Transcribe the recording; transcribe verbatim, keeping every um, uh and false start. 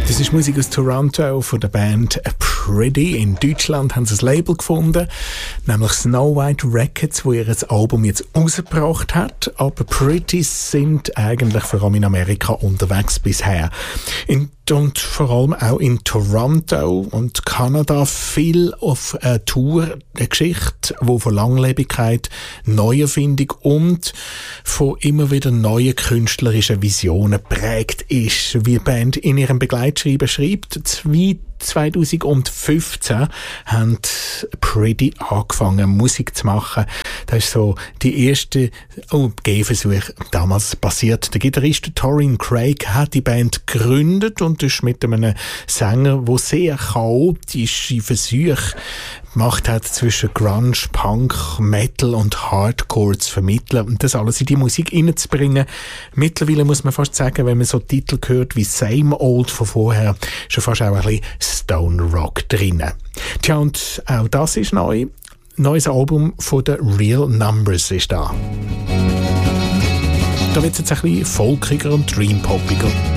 Das ist Musik aus Toronto von der Band Pretty. In Deutschland haben sie ein Label gefunden, nämlich Snow White Records, wo ihr Album jetzt rausgebracht hat. Aber Pretty sind eigentlich vor allem in Amerika unterwegs bisher. In, und vor allem auch in Toronto und Kanada viel auf eine Tour, eine Geschichte, die von Langlebigkeit, Neuerfindung und von immer wieder neuen künstlerischen Visionen prägt ist. Wie die Band in ihrem Begleitschreiben schreibt, zwanzig fünfzehn haben Pretty angefangen, Musik zu machen. Das ist so die erste oh, Gehversuch damals passiert. Der Gitarrist Torrin Craig hat die Band gegründet und ist mit einem Sänger, der sehr chaotische Versuche gemacht hat, zwischen Grunge, Punk, Metal und Hardcore zu vermitteln und das alles in die Musik reinzubringen. Mittlerweile muss man fast sagen, wenn man so Titel hört wie Same Old von vorher, schon fast auch ein bisschen Stone Rock drinnen. Tja, und auch das ist neu. Neues Album von den Real Numbers ist da. Da wird es jetzt ein bisschen folkiger und dreampoppiger.